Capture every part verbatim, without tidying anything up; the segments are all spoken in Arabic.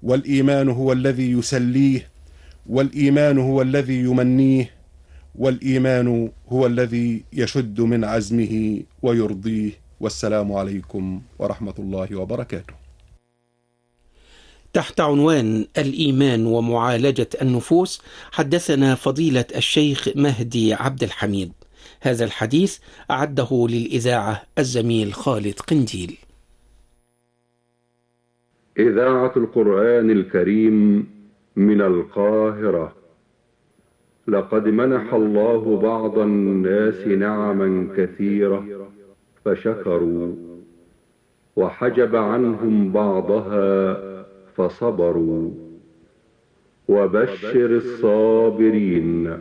والإيمان هو الذي يسليه، والإيمان هو الذي يمنيه، والإيمان هو الذي يشد من عزمه ويرضيه. والسلام عليكم ورحمة الله وبركاته. تحت عنوان الإيمان ومعالجة النفوس، حدثنا فضيلة الشيخ مهدي عبد الحميد. هذا الحديث أعده للإذاعة الزميل خالد قنديل. إذاعة القرآن الكريم من القاهرة. لقد منح الله بعض الناس نعما كثيرة فشكروا، وحجب عنهم بعضها فصبروا. وبشر الصابرين.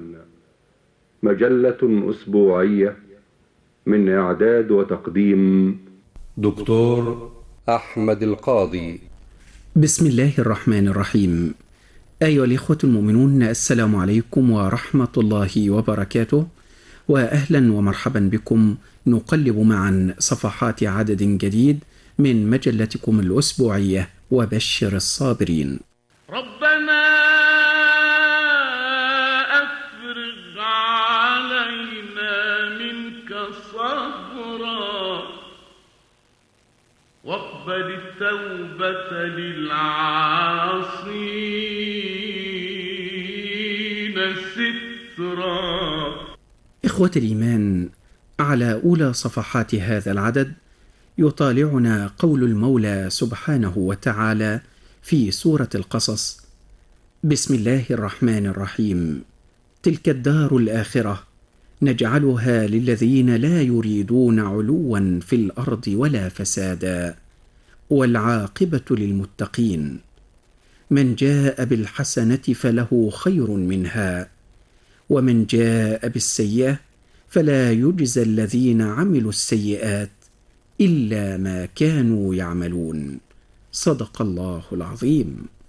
مجلة أسبوعية من إعداد وتقديم دكتور أحمد القاضي. بسم الله الرحمن الرحيم. أيها الإخوة المؤمنون، السلام عليكم ورحمة الله وبركاته، وأهلا ومرحبا بكم. نقلب معا صفحات عدد جديد من مجلتكم الأسبوعية وبشر الصابرين. ربنا أفرغ علينا منك صبرا، واقبل التوبة للعاصين سترا. إخوة الإيمان، على أولى صفحات هذا العدد يطالعنا قول المولى سبحانه وتعالى في سورة القصص: بسم الله الرحمن الرحيم. تلك الدار الآخرة نجعلها للذين لا يريدون علوا في الأرض ولا فسادا، والعاقبة للمتقين. من جاء بالحسنة فله خير منها، ومن جاء بالسيئة فلا يجزى الذين عملوا السيئات إلا ما كانوا يعملون. صدق الله العظيم.